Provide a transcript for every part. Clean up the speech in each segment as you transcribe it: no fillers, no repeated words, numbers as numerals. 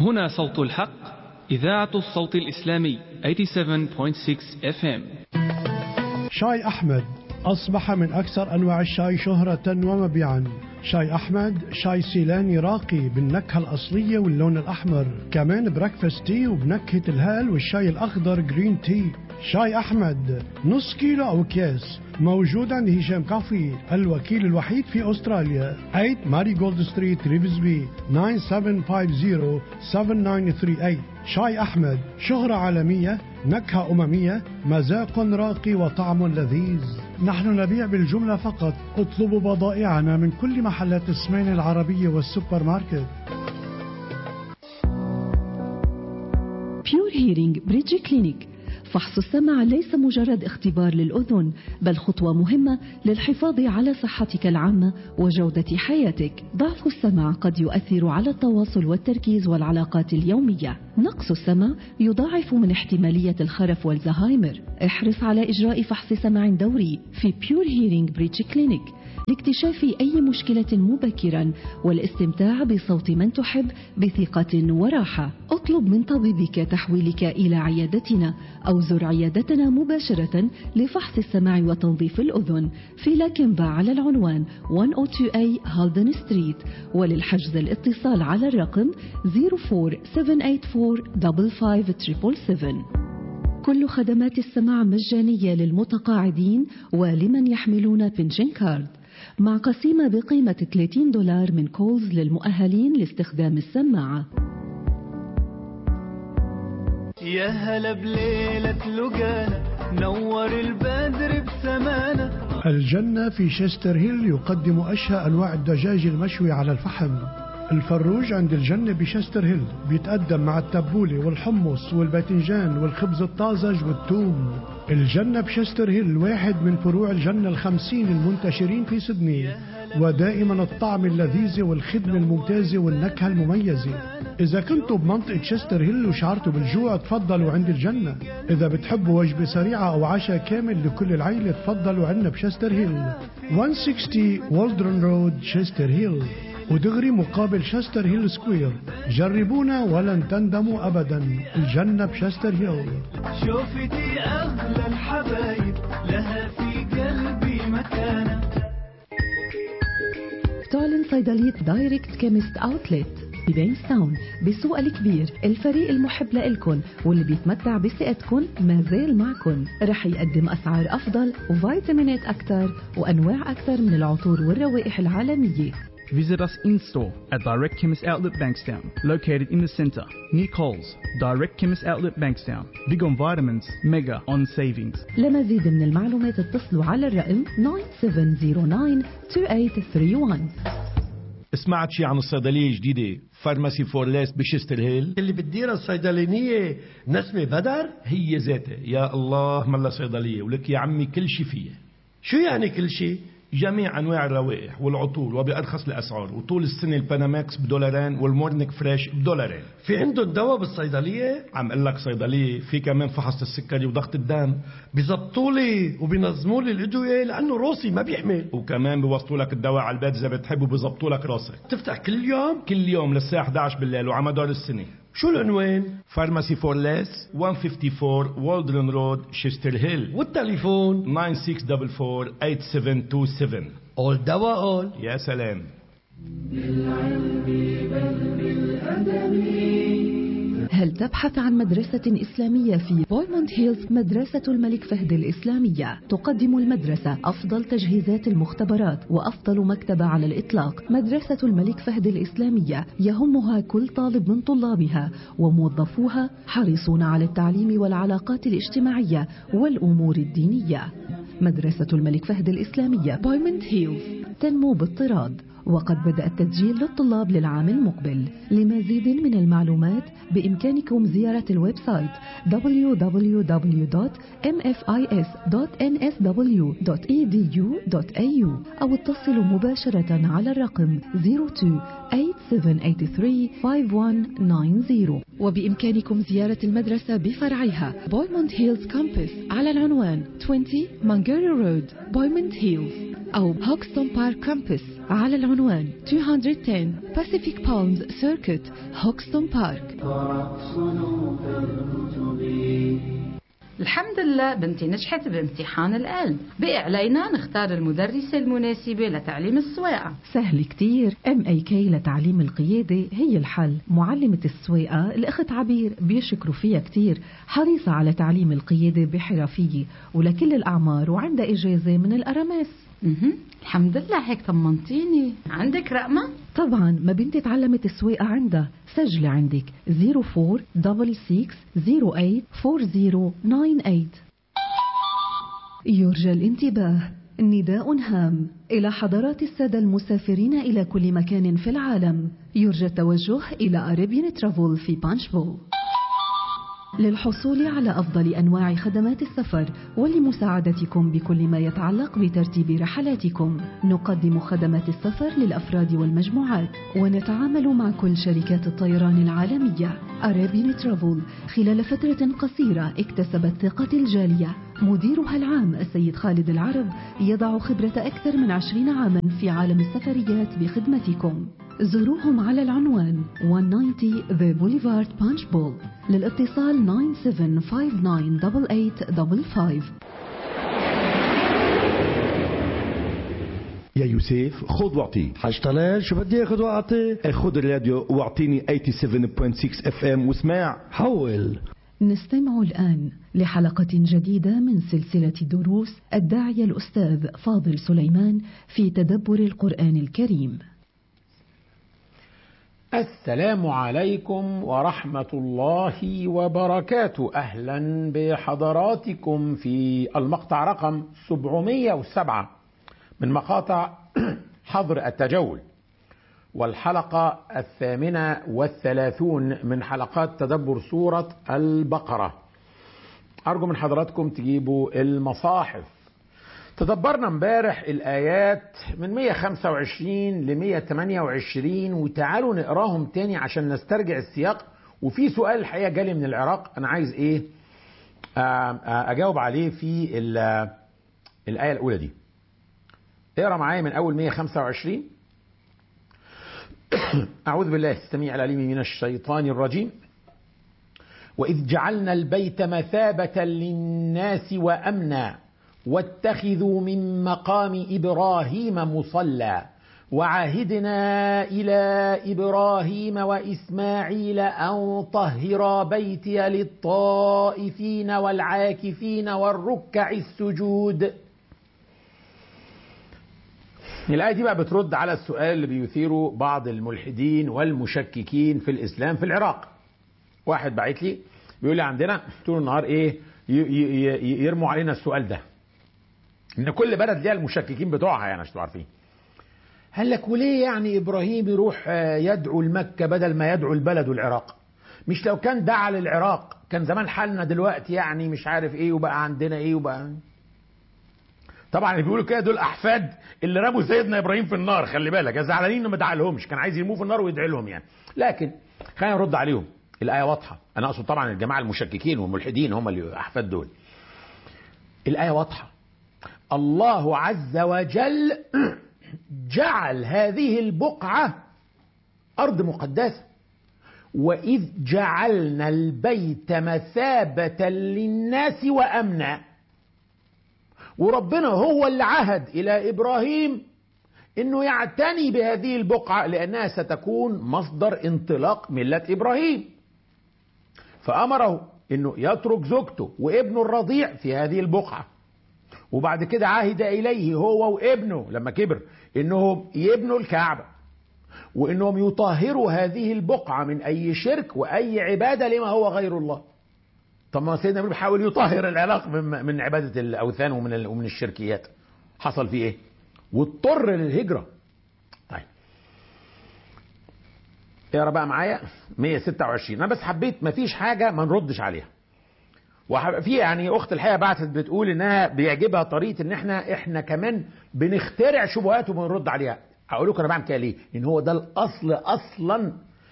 هنا صوت الحق، إذاعة الصوت الإسلامي 87.6 FM. شاي أحمد أصبح من أكثر أنواع الشاي شهرة ومبيعا. شاي أحمد شاي سيلاني راقي بالنكهة الأصلية واللون الأحمر، كمان بريكفاست تي وبنكهة الهال والشاي الأخضر جرين تي. شاي أحمد نص كيلو أو أكياس، موجود عند هشام كافي، الوكيل الوحيد في أستراليا. 8 ماري جولد ستريت ريفزبي 97507938. شاي أحمد شهرة عالمية، نكهة أممية، مذاق راقي وطعم لذيذ. نحن نبيع بالجملة فقط، اطلبوا بضائعنا من كل محلات السمين العربية والسوبر ماركت. بيور هيرينج بريدج كلينيك. فحص السمع ليس مجرد اختبار للأذن، بل خطوة مهمة للحفاظ على صحتك العامة وجودة حياتك. ضعف السمع قد يؤثر على التواصل والتركيز والعلاقات اليومية. نقص السمع يضاعف من احتمالية الخرف والزهايمر. احرص على إجراء فحص سمع دوري في بيور هيرينج بريدج كلينيك لاكتشاف أي مشكلة مبكرا والاستمتاع بصوت من تحب بثقة وراحة. اطلب من طبيبك تحويلك إلى عيادتنا أو زر عيادتنا مباشرة لفحص السمع وتنظيف الأذن في لاكمبا على العنوان 102A هالدن ستريت. وللحجز الاتصال على الرقم 04784557777. كل خدمات السماع مجانية للمتقاعدين ولمن يحملون بنشن كارد، مع قسيمة بقيمة $30 من كولز للمؤهلين لاستخدام السماعة. يا هلا بليلة لقانا، نور البدر بسمانا. الجنة في شيستر هيل يقدم أشهى أنواع الدجاج المشوي على الفحم. الفروج عند الجنة بشيستر هيل بيتقدم مع التبولة والحمص والباذنجان والخبز الطازج والثوم. الجنة بشيستر هيل واحد من فروع الجنة 50 المنتشرين في سيدني، ودائما الطعم اللذيذ والخدمة الممتازة والنكهة المميزة. إذا كنتوا بمنطقة شيستر هيل وشعرتوا بالجوع تفضلوا عند الجنة. إذا بتحبوا وجبة سريعة أو عشاء كامل لكل العائلة تفضلوا عندنا بشيستر هيل 160 والدرن رود شيستر هيل، ودغري مقابل شيستر هيل سكوير. جربونا ولن تندموا أبدا. الجنة بشيستر هيل. شوفتي أغلى الحبايب، لها في قلبي مكانة. تعلن صيدلية دايركت كيمست أوتلت ببينستاون بالسوق الكبير. الفريق المحب لإلكن واللي بيتمتع بثقتكن ما زال معكن. رح يقدم أسعار أفضل وفيتامينات أكثر وأنواع أكثر من العطور والروائح العالمية. Visit us in-store at Direct Chemist Outlet Bankstown, located in the centre, near Coles. Direct Chemist Outlet Bankstown. Big on vitamins, mega on savings. لمزيد من المعلومات اتصلوا على الرقم 97092831. سمعت شي عن الصيدلية الجديدة فارماسي فورليس بشيستر هيل اللي بتديرها الصيدلانية نسمة بدر؟ هي ذاتها. يا الله ملا صيدلية ولك يا عمي كل شي فيها. شو يعني كل شي؟ جميع أنواع الروائح والعطور وبأرخص الأسعار، وطول السنة الباناماكس $2 والمورنيك فريش $2. في عندهم دواء بالصيدلية؟ عم قل لك صيدلية في كمان فحص السكري وضغط الدم. بيزبطوا لي وبينظموا لي الأدوية لأنه روسي ما بيحمل، وكمان بيوصلوا لك الدواء على البيت إذا بتحب، وبيزبطوا لك راسك. تفتح كل يوم؟ كل يوم للساعة 11 بالليل وعلى مدار السنة. شو العنوان؟ فارماسي فورليس 154 والدرن رود شيستر هيل، والتليفون 9644-8727. أول دواء أول. يا سلام. هل تبحث عن مدرسة إسلامية في بويموند هيلز؟ مدرسة الملك فهد الإسلامية تقدم المدرسة أفضل تجهيزات المختبرات وأفضل مكتبة على الإطلاق. مدرسة الملك فهد الإسلامية يهمها كل طالب من طلابها، وموظفوها حريصون على التعليم والعلاقات الاجتماعية والأمور الدينية. مدرسة الملك فهد الإسلامية بويموند هيلز تنمو باضطراد، وقد بدأ التسجيل للطلاب للعام المقبل. لمزيد من المعلومات بإمكانكم زيارة الويب سايت www.mfis.nsw.edu.au أو اتصلوا مباشرة على الرقم 02-8783-5190. وبإمكانكم زيارة المدرسة بفرعها بويموند هيلز كامبس على العنوان 20 مانجيري رود بويموند هيلز، أو هوكستون بارك كامبس على العنوان 210 Pacific Palms Circuit هوكستون بارك. الحمد لله بنتي نجحت بامتحان الآن، بقي علينا نختار المدرسة المناسبة لتعليم السواقة. سهل كتير، MAK لتعليم القيادة هي الحل. معلمة السواقة الأخت عبير بيشكروا فيها كتير، حريصة على تعليم القيادة بحرفية ولكل الأعمار وعندها إجازة من الأرامس. الحمد لله، هيك طمنتيني. عندك رقمة؟ طبعا، ما بنتي تعلمت السواقة عندها. سجلي عندك 0466084098. يرجى الانتباه، نداء هام إلى حضرات السادة المسافرين إلى كل مكان في العالم. يرجى التوجه إلى أريبيان ترافل في بانشفول. للحصول على أفضل أنواع خدمات السفر ولمساعدتكم بكل ما يتعلق بترتيب رحلاتكم، نقدم خدمات السفر للأفراد والمجموعات، ونتعامل مع كل شركات الطيران العالمية. أريبيان ترافل خلال فترة قصيرة اكتسبت ثقة الجالية. مديرها العام السيد خالد العرب يضع خبرة أكثر من 20 عاما في عالم السفريات بخدمتكم. زوروهم على العنوان 190 The Boulevard Punchbowl. للاتصال 97598855. يا يوسف خذ واعطي. حاج طلال شو بدي اخذ واعطي؟ خذ الراديو واعطيني 87.6 FM واسمع. حول. نستمع الآن لحلقة جديدة من سلسلة دروس الداعية الأستاذ فاضل سليمان في تدبر القرآن الكريم. السلام عليكم ورحمة الله وبركاته. أهلا بحضراتكم في المقطع رقم 707 من مقاطع حظر التجول، والحلقة 38 من حلقات تدبر سورة البقرة. أرجو من حضراتكم تجيبوا المصاحف. تدبرنا امبارح الآيات من 125 ل 128، وتعالوا نقراهم تاني عشان نسترجع السياق. وفي سؤال الحقيقة جالي من العراق، أنا عايز أجاوب عليه في الآية الأولى دي. اقرأ معايا من أول 125. أعوذ بالله السميع العليم من الشيطان الرجيم. وإذ جعلنا البيت مثابة للناس وأمنا واتخذوا من مقام إبراهيم مصلى وعهدنا إلى إبراهيم وإسماعيل أن طهرا بيتي للطائفين والعاكفين والركع السجود. الآية دي بقى بترد على السؤال اللي بيثيره بعض الملحدين والمشككين في الإسلام في العراق. واحد بعت لي بيقول لي عندنا طول النهار يرموا علينا السؤال ده، ان كل بلد ليها المشككين بتوعها، يعني عشان عارفين. قال لك وليه يعني ابراهيم يروح يدعو لمكة بدل ما يدعو البلد والعراق؟ مش لو كان دعا للعراق كان زمان حالنا دلوقتي يعني مش عارف ايه وبقى عندنا ايه وبقى. طبعا اللي بيقولوا كده دول احفاد اللي رموا سيدنا ابراهيم في النار، خلي بالك، زعلانين انه ما دعا لهمش، كان عايز يرموه في النار ويدعي لهم يعني. لكن خلينا نرد عليهم. الايه واضحه، انا اقصد طبعا الجماعه المشككين والملحدين هم اللي احفاد دول. الايه واضحه، الله عز وجل جعل هذه البقعة أرض مقدسة. وإذ جعلنا البيت مثابة للناس وأمنا، وربنا هو اللي عهد إلى إبراهيم إنه يعتني بهذه البقعة لأنها ستكون مصدر انطلاق ملة إبراهيم، فأمره إنه يترك زوجته وابنه الرضيع في هذه البقعة. وبعد كده عهد إليه هو وابنه لما كبر إنهم يبنوا الكعبة، وإنهم يطهروا هذه البقعة من أي شرك وأي عبادة لما هو غير الله. طب ما سيدنا إبراهيم حاول يطهر العراق من عبادة الأوثان ومن الشركيات، حصل فيه إيه؟ واضطر للهجرة. طيب اقرا بقى معايا 126. أنا بس حبيت مفيش حاجة ما نردش عليها. وفي يعني اخت الحقيقه بعتت بتقول انها بيعجبها طريقه ان احنا كمان بنخترع شبهات وبنرد عليها. هقول لكم انا بعمل كده ليه؟ لان هو ده الاصل اصلا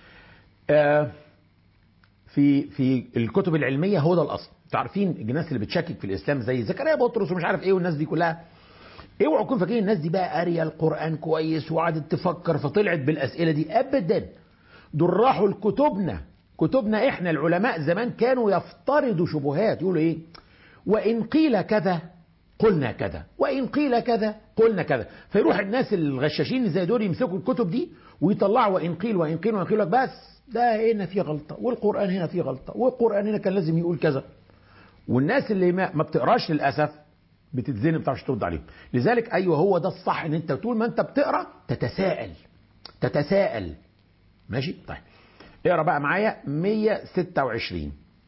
في الكتب العلميه، هو ده الاصل. انتوا عارفين الناس اللي بتشكك في الاسلام زي زكريا بطرس ومش عارف ايه والناس دي كلها، اوعوا تكونوا فاكرين الناس دي بقى قاريه القرآن كويس وقعدت تفكر فطلعت بالأسئلة دي، أبدا. دول راحوا كتبنا احنا العلماء زمان كانوا يفترضوا شبهات، يقولوا ايه؟ وإن قيل كذا قلنا كذا، وإن قيل كذا قلنا كذا. فيروح الناس الغشاشين زي دول يمسكوا الكتب دي ويطلعوا وإن قيل وإن قيل وإن قيل لك بس ده هنا فيه غلطة، والقرآن هنا فيه غلطة، والقرآن هنا كان لازم يقول كذا. والناس اللي ما بتقراش للأسف بتتزني، ما بتعرفش ترد عليهم. لذلك أيوه هو ده الصح، إن أنت طول ما أنت بتقرا تتساءل. ماشي؟ طيب اقرا بقى معايا 126.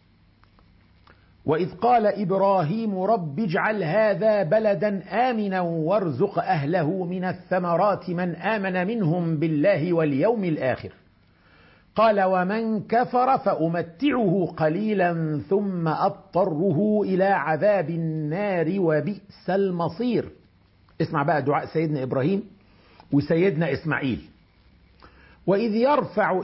وإذ قال إبراهيم رب اجعل هذا بلدا آمنا وارزق أهله من الثمرات من آمن منهم بالله واليوم الآخر قال ومن كفر فأمتعه قليلا ثم أضطره إلى عذاب النار وبئس المصير. اسمع بقى دعاء سيدنا إبراهيم وسيدنا إسماعيل. وإذ يرفع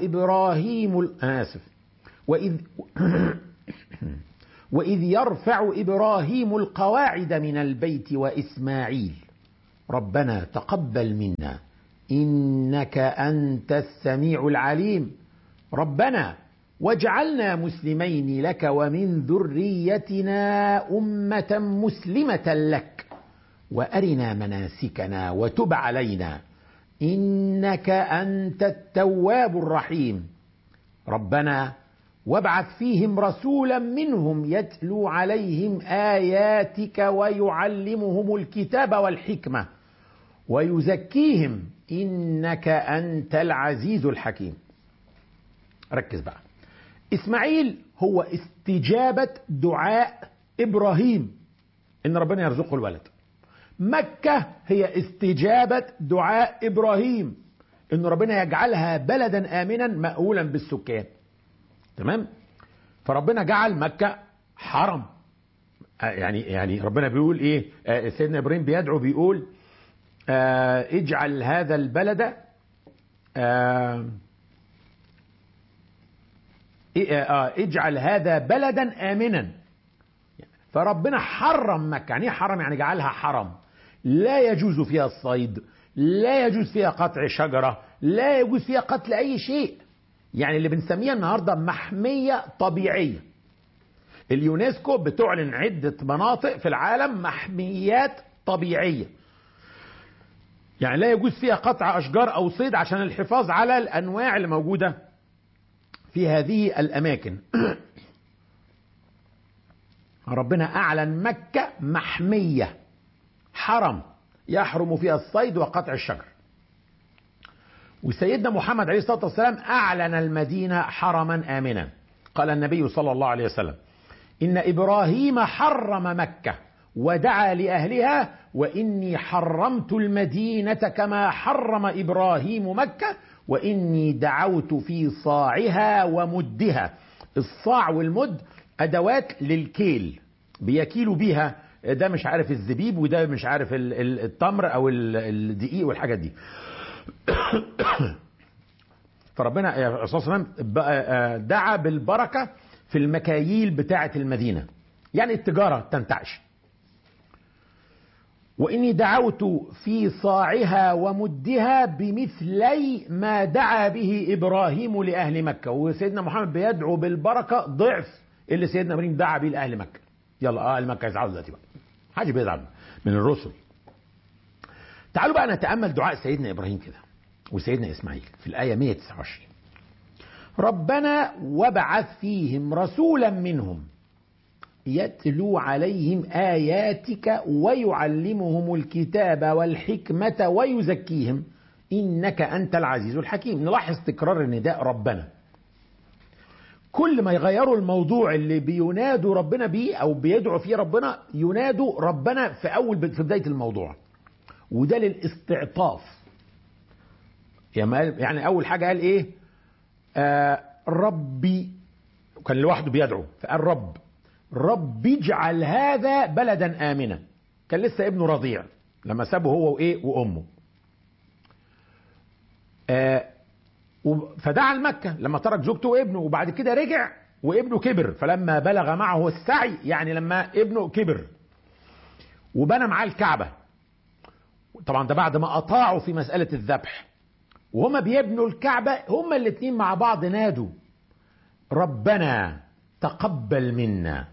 إبراهيم القواعد من البيت وإسماعيل ربنا تقبل منا إنك أنت السميع العليم ربنا واجعلنا مسلمين لك ومن ذريتنا أمة مسلمة لك وأرنا مناسكنا وتب علينا إنك أنت التواب الرحيم ربنا وابعث فيهم رسولا منهم يتلو عليهم آياتك ويعلمهم الكتاب والحكمة ويزكيهم إنك أنت العزيز الحكيم. ركز بقى. إسماعيل هو استجابة دعاء إبراهيم إن ربنا يرزقه الولد. مكة هي استجابة دعاء إبراهيم إن ربنا يجعلها بلدا آمنا مأهولا بالسكان. تمام؟ فربنا جعل مكة حرم. يعني ربنا بيقول ايه؟ سيدنا ابراهيم بيدعو بيقول اجعل هذا البلد اجعل هذا بلدا آمنا. فربنا حرم مكة. يعني ايه حرم؟ يعني جعلها حرم لا يجوز فيها الصيد، لا يجوز فيها قطع شجرة، لا يجوز فيها قتل أي شيء. يعني اللي بنسميها النهاردة محمية طبيعية. اليونسكو بتعلن عدة مناطق في العالم محميات طبيعية، يعني لا يجوز فيها قطع أشجار أو صيد عشان الحفاظ على الأنواع اللي موجودة في هذه الأماكن. ربنا أعلن مكة محمية حرم يحرم فيها الصيد وقطع الشجر. وسيدنا محمد عليه الصلاة والسلام أعلن المدينة حرما آمنا. قال النبي صلى الله عليه وسلم إن إبراهيم حرم مكة ودعا لأهلها وإني حرمت المدينة كما حرم إبراهيم مكة وإني دعوت في صاعها ومدها. الصاع والمد أدوات للكيل بيكيلوا بيها، ده مش عارف الزبيب وده مش عارف التمر أو الدقيق والحاجات دي. فربنا صلى الله عليه وسلم دعا بالبركة في المكاييل بتاعة المدينة، يعني التجارة تنتعش. وإني دعوت في صاعها ومدها بمثلي ما دعا به إبراهيم لأهل مكة. وسيدنا محمد بيدعو بالبركة ضعف اللي سيدنا إبراهيم دعا به لأهل مكة. يلا أهل مكة يزعلوا دلوقتي بقى، حاجة بيزعل من الرسل. تعالوا بقى نتأمل دعاء سيدنا إبراهيم كده وسيدنا إسماعيل في الآية 129. ربنا وابعث فيهم رسولا منهم يتلو عليهم آياتك ويعلمهم الكتاب والحكمة ويزكيهم إنك أنت العزيز الحكيم. نلاحظ تكرار النداء ربنا. كل ما يغيروا الموضوع اللي بينادوا ربنا بيه أو بيدعوا فيه ربنا ينادوا ربنا في بداية الموضوع، وده للاستعطاف. يعني أول حاجة قال إيه؟ ربي، كان لوحده بيدعو فقال رب اجعل هذا بلدا آمنا. كان لسه ابنه رضيع لما سابه هو وإيه وأمه. فدعا لمكة لما ترك زوجته وابنه، وبعد كده رجع وابنه كبر، فلما بلغ معه السعي يعني لما ابنه كبر وبنى معاه الكعبة. طبعا ده بعد ما أطاعوا في مسألة الذبح، وهما بيبنوا الكعبة هما الاتنين مع بعض نادوا ربنا تقبل منا.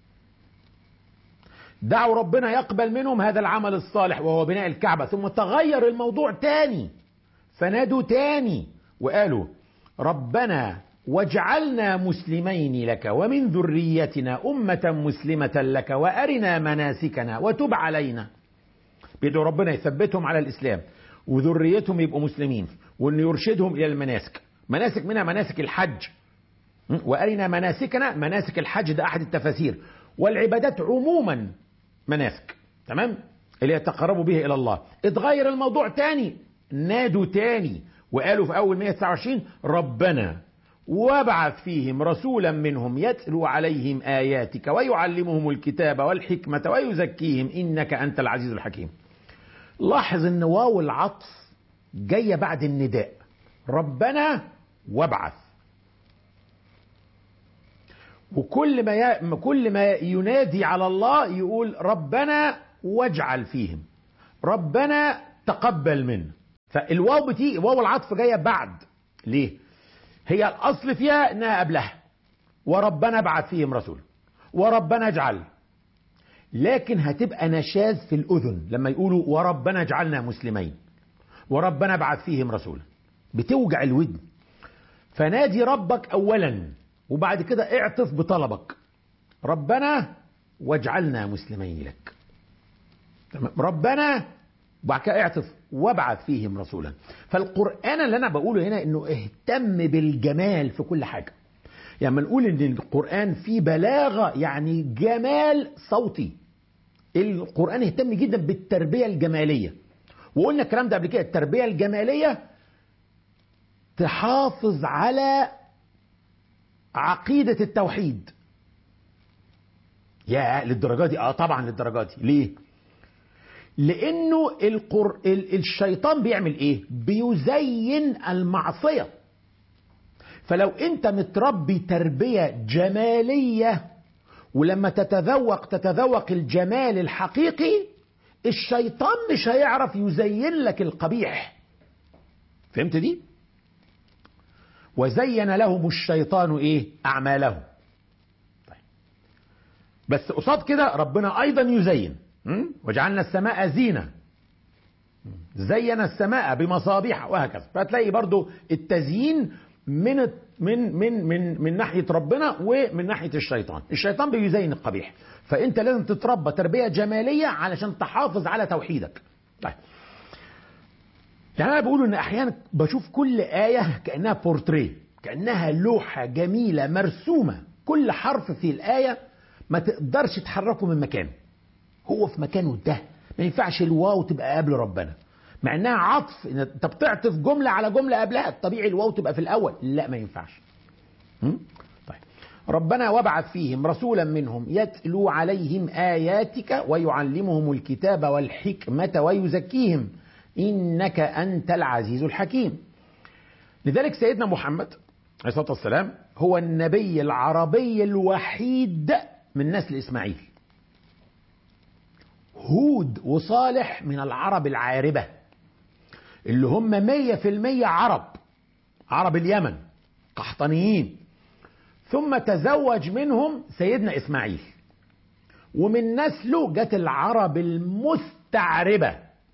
دعوا ربنا يقبل منهم هذا العمل الصالح وهو بناء الكعبة. ثم تغير الموضوع تاني، فنادوا تاني وقالوا ربنا واجعلنا مسلمين لك ومن ذريتنا أمة مسلمة لك وأرنا مناسكنا وتب علينا. بيدعوا ربنا يثبتهم على الإسلام وذريتهم يبقوا مسلمين، وأن يرشدهم إلى المناسك، مناسك منها مناسك الحج. وأرنا مناسكنا، مناسك الحج ده أحد التفاسير، والعبادات عموما مناسك، تمام، اللي يتقربوا به إلى الله. اتغير الموضوع تاني، نادوا تاني وقالوا في أول 129 ربنا وابعث فيهم رسولا منهم يتلو عليهم آياتك ويعلمهم الكتاب والحكمة ويزكيهم إنك أنت العزيز الحكيم. لاحظ ان واو العطف جاية بعد النداء، ربنا وابعث، وكل ما ينادي على الله يقول ربنا واجعل فيهم، ربنا تقبل منا. فالواو بتيجي، واو العطف جاية بعد. ليه؟ هي الأصل فيها إنها قبلها، وربنا ابعث فيهم رسول، وربنا اجعل، لكن هتبقى نشاز في الأذن لما يقولوا وربنا اجعلنا مسلمين، وربنا ابعث فيهم رسولا، بتوجع الودن. فنادي ربك أولا، وبعد كده اعطف بطلبك، ربنا واجعلنا مسلمين لك، تمام، ربنا، وبعد كده اعطف وابعث فيهم رسولا. فالقرآن اللي أنا بقوله هنا إنه اهتم بالجمال في كل حاجة. يعني ما نقول إن القرآن فيه بلاغة، يعني جمال صوتي. القرآن اهتم جدا بالتربية الجمالية، وقلنا الكلام ده قبل كده. التربية الجمالية تحافظ على عقيدة التوحيد. يا للدرجة دي؟ طبعا للدرجة دي. ليه؟ لأنه الشيطان بيعمل إيه؟ بيزين المعصية. فلو أنت متربي تربية جمالية، ولما تتذوق الجمال الحقيقي، الشيطان مش هيعرف يزين لك القبيح. فهمت دي؟ وزين لهم الشيطان إيه؟ أعمالهم. طيب. بس قصاد كده ربنا أيضا يزين، وجعلنا السماء زينة، زين السماء بمصابيح وهكذا. فتلاقي برضو التزيين من ناحية ربنا ومن ناحية الشيطان. الشيطان بيزين القبيح، فأنت لازم تتربى تربية جمالية علشان تحافظ على توحيدك. طيب. يعني أنا بقول إن أحيانا بشوف كل آية كأنها بورتريه، كأنها لوحة جميلة مرسومة، كل حرف في الآية ما تقدرش تحركه من مكانه، هو في مكانه ده. ما ينفعش الواو تبقى قبل ربنا، مع انها عطف، انت بتعطف جملة على جملة قبلها، الطبيعي الواو تبقى في الأول. لا، ما ينفعش. طيب. ربنا وابعث فيهم رسولا منهم يتلو عليهم آياتك ويعلمهم الكتاب والحكمة ويزكيهم إنك أنت العزيز الحكيم. لذلك سيدنا محمد عليه الصلاة والسلام هو النبي العربي الوحيد من نسل إسماعيل. هود وصالح من العرب العاربة اللي هم 100% عرب اليمن، قحطانيين. ثم تزوج منهم سيدنا إسماعيل، ومن نسله جت العرب المستعربة.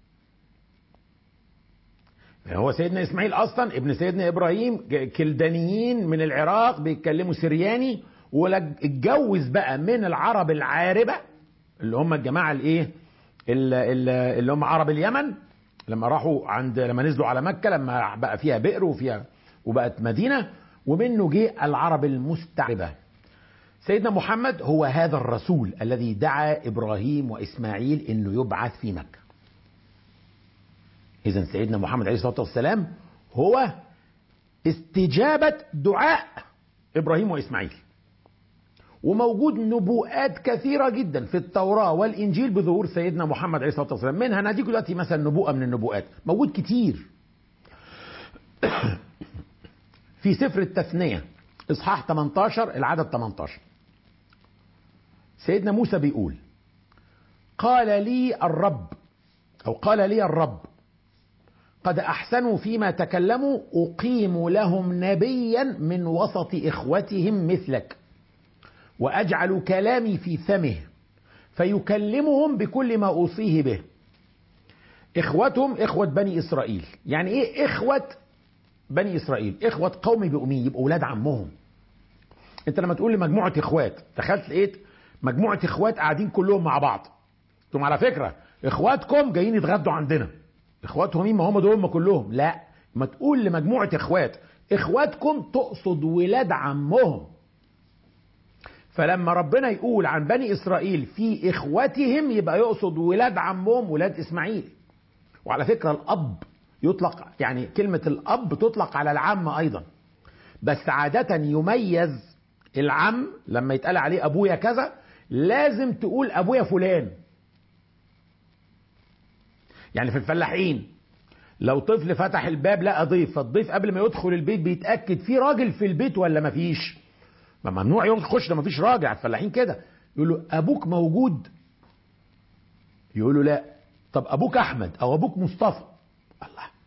هو سيدنا إسماعيل أصلا ابن سيدنا إبراهيم، كلدانيين من العراق بيتكلموا سرياني، واتجوز بقى من العرب العاربة اللي هم الجماعة الايه اللي هم عرب اليمن، لما راحوا لما نزلوا على مكة، لما بقى فيها بئر وبقت مدينة، ومنه جه العرب المستعربة. سيدنا محمد هو هذا الرسول الذي دعا إبراهيم وإسماعيل إنه يبعث في مكة. إذن سيدنا محمد عليه الصلاة والسلام هو استجابة دعاء إبراهيم وإسماعيل. وموجود نبوءات كثيرة جدا في التوراة والإنجيل بظهور سيدنا محمد عليه الصلاة والسلام. منها نديك دلوقتي مثلا نبوءة من النبوءات، موجود كتير. في سفر التثنية إصحاح 18 العدد 18، سيدنا موسى بيقول: قال لي الرب أو قال لي الرب قد أحسنوا فيما تكلموا أقيم لهم نبيا من وسط إخوتهم مثلك وأجعل كلامي في فمه فيكلمهم بكل ما أوصيه به. إخوتهم إخوة بني إسرائيل. يعني إيه إخوة بني إسرائيل؟ إخوة قومي بأمي، يبقوا أولاد عمهم. أنت لما تقول لمجموعة إخوات، دخلت لقيت مجموعة إخوات قاعدين كلهم مع بعض، ثم على فكرة إخواتكم جايين يتغدوا عندنا. إخواتهم مين؟ ما هم دول كلهم. لا، ما تقول لمجموعة إخوات إخواتكم تقصد ولاد عمهم. فلما ربنا يقول عن بني إسرائيل في إخوتهم يبقى يقصد ولاد عمهم، ولاد إسماعيل. وعلى فكرة الأب يطلق، يعني كلمة الأب تطلق على العم أيضا، بس عادة يميز العم لما يتقال عليه أبويا كذا لازم تقول أبويا فلان. يعني في الفلاحين لو طفل فتح الباب لقى ضيف، فالضيف قبل ما يدخل البيت بيتأكد في راجل في البيت ولا مفيش. ممنوع يوم يخش ده مفيش راجل. الفلاحين كده يقول له أبوك موجود؟ يقول له لا. طب أبوك أحمد أو أبوك مصطفى؟